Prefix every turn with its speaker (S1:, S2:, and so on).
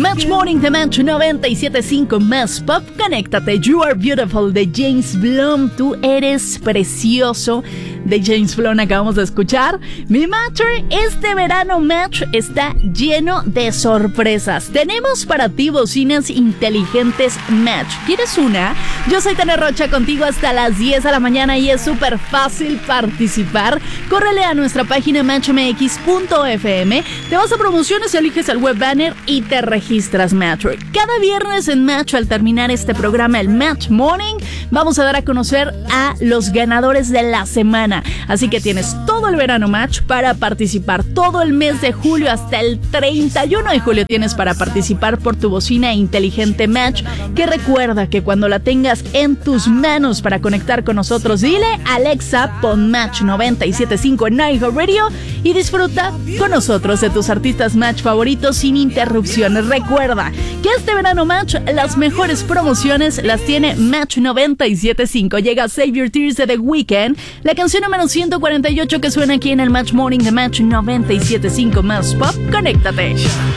S1: Match Morning de Match 97.5 más Pop. Conéctate. You Are Beautiful de James Blunt. Tú eres precioso de James Blunt acabamos de escuchar. Mi Matcher, este verano Match está lleno de sorpresas. Tenemos para ti bocinas inteligentes Match. ¿Quieres una? Yo soy Tania Rocha contigo hasta las 10 de la mañana y es súper fácil participar. Córrele a nuestra página matchmx.fm, te vas a promociones, eliges el web banner y te registras Match. Cada viernes en Match, al terminar este programa, el Match Morning, vamos a dar a conocer a los ganadores de la semana. Así que tienes todo el verano Match para participar. Todo el mes de julio hasta el 31 de julio tienes para participar por tu bocina inteligente Match, que recuerda que cuando la tengas en tus manos para conectar con nosotros, dile: Alexa, pon Match 97.5 en iHeartRadio y disfruta con nosotros de tus artistas Match favoritos sin interrupciones. Recuerda que este verano Match, las mejores promociones las tiene Match 97.5. Llega Save Your Tears de The Weeknd, la canción número 148 que suena aquí en el Match Morning de Match 97.5 más Pop. Conéctate.